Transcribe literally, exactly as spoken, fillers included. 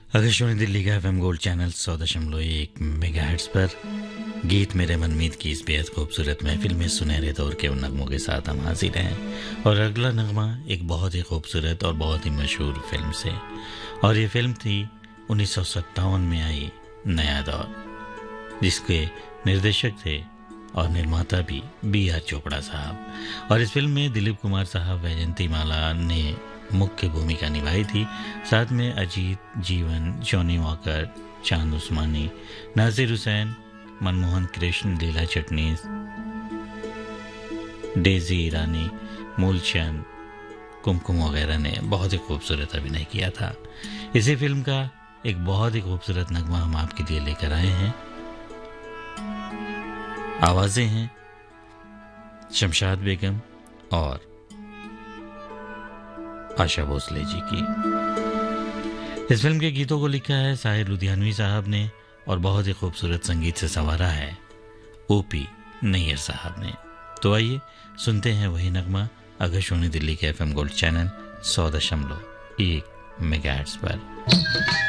आकाशवाणी दिल्ली का FM gold channel सौ दशमलव एक मेगाहर्ट्ज पर गीत मेरे मनमीत की इस बेहद खूबसूरत महफिल में सुनहरे दौर के उन नगमों के साथ हम हाजिर हैं। और अगला नगमा एक बहुत ही खूबसूरत और बहुत ही मशहूर फिल्म से, और ये फिल्म थी उन्नीस सौ सत्तावन में आई नया दौर, जिसके निर्देशक थे और निर्माता भी बी आर चोपड़ा साहब। और इस फिल्म में दिलीप कुमार साहब, वैजयंती माला ने मुख्य भूमिका निभाई थी। साथ में अजीत, जीवन, जॉनी वॉकर, चांद उस्मानी, नासिर हुसैन, मनमोहन कृष्ण, लीला चिटनीस, डेजी ईरानी, मूलचंद, कुमकुम वगैरह ने बहुत ही खूबसूरत अभिनय किया था। इसी फिल्म का एक बहुत ही खूबसूरत नगमा हम आपके लिए लेकर आए हैं। आवाजें हैं शमशाद बेगम और आशा भोसले जी की। इस फिल्म के गीतों को लिखा है साहिर लुधियानवी साहब ने और बहुत ही खूबसूरत संगीत से संवारा है ओपी नैयर साहब ने। तो आइए सुनते हैं वही नगमा आकाशवाणी दिल्ली के एफएम गोल्ड चैनल सौ दशमलव एक मेगाहर्ट्ज पर।